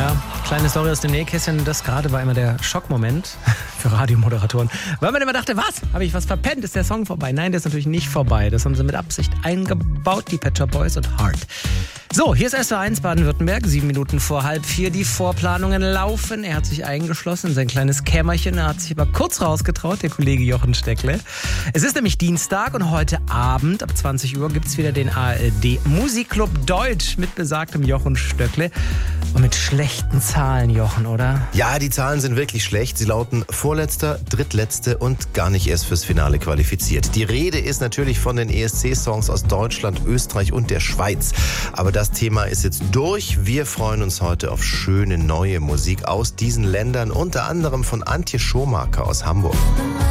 Ja, kleine Story aus dem Nähkästchen. Das gerade war immer der Schockmoment für Radiomoderatoren. Weil man immer dachte, was? Habe ich was verpennt? Ist der Song vorbei? Nein, der ist natürlich nicht vorbei. Das haben sie mit Absicht eingebaut, die Pet Shop Boys und Heart. So, hier ist SW1 Baden-Württemberg, 7 Minuten vor 3:30. Die Vorplanungen laufen. Er hat sich eingeschlossen in sein kleines Kämmerchen. Er hat sich aber kurz rausgetraut, der Kollege Jochen Steckle. Es ist nämlich Dienstag und heute Abend ab 20 Uhr gibt es wieder den ARD Musikclub Deutsch mit besagtem Jochen Stöckle. Und mit schlechten Zahlen, Jochen, oder? Ja, die Zahlen sind wirklich schlecht. Sie lauten Vorletzter, Drittletzte und gar nicht erst fürs Finale qualifiziert. Die Rede ist natürlich von den ESC-Songs aus Deutschland, Österreich und der Schweiz. Aber das Thema ist jetzt durch. Wir freuen uns heute auf schöne neue Musik aus diesen Ländern, unter anderem von Antje Schomaker aus Hamburg.